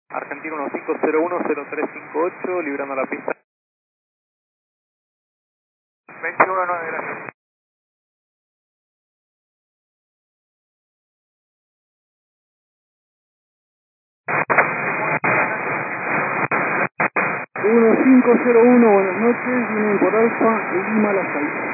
Argentina 1501-0358, librando la pista. 21-9, gracias. Uno 501, buenas noches, vienen por Alfa, Lima, La 6.